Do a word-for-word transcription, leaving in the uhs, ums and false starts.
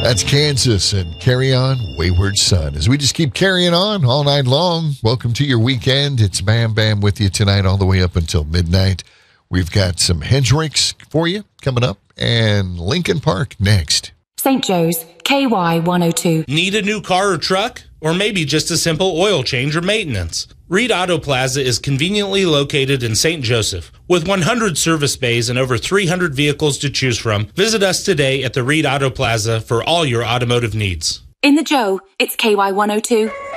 That's Kansas and Carry On, Wayward Son. As we just keep carrying on all night long, welcome to your weekend. It's Bam Bam with you tonight all the way up until midnight. We've got some Hendrix for you coming up and Lincoln Park next. Saint Joe's, K Y one oh two. Need a new car or truck? Or maybe just a simple oil change or maintenance? Reed Auto Plaza is conveniently located in Saint Joseph. With one hundred service bays and over three hundred vehicles to choose from, visit us today at the Reed Auto Plaza for all your automotive needs. In the Joe, it's K Y one oh two.